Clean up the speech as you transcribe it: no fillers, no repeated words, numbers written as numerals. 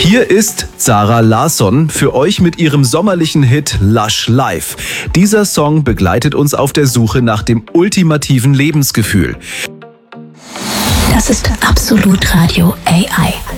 Hier ist Zara Larsson für euch mit ihrem sommerlichen Hit Lush Life. Dieser Song begleitet uns auf der Suche nach dem ultimativen Lebensgefühl. Das ist Absolut Radio AI.